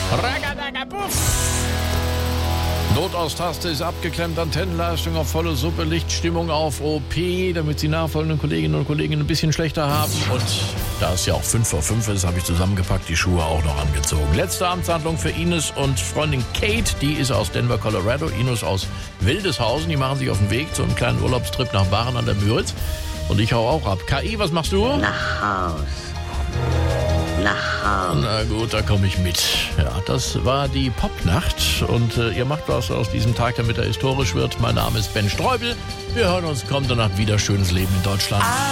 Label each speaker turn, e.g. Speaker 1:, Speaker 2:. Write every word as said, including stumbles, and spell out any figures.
Speaker 1: Notaustaste ist abgeklemmt, Antennenleistung auf volle Suppe, Lichtstimmung auf O P, damit die nachfolgenden Kolleginnen und Kollegen ein bisschen schlechter haben. Und da es ja auch fünf vor fünf ist, habe ich zusammengepackt, die Schuhe auch noch angezogen. Letzte Amtshandlung für Ines und Freundin Kate, die ist aus Denver, Colorado. Ines aus Wildeshausen, die machen sich auf den Weg zu einem kleinen Urlaubstrip nach Waren an der Müritz. Und ich hau auch ab. K I, was machst du?
Speaker 2: Nach Haus. Nach Haus.
Speaker 1: Na gut, da komme ich mit. Ja, das war die Popnacht und äh, ihr macht was aus diesem Tag, damit er historisch wird. Mein Name ist Ben Streubel. Wir hören uns kommende Nacht wieder. Schönes Leben in Deutschland.